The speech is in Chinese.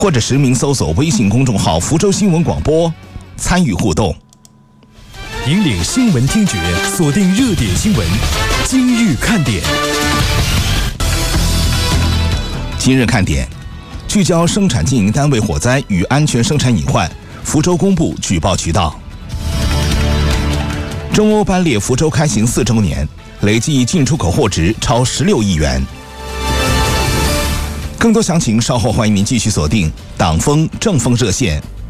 或者实名搜索微信公众号福州新闻广播，参与互动。 引领新闻听觉，锁定热点新闻，今日看点。 今日看点，聚焦生产经营单位火灾与安全生产隐患，福州公布举报渠道。中欧班列福州开行4周年，累计进出口货值超16亿元。更多详情稍后欢迎您继续锁定党风正风热线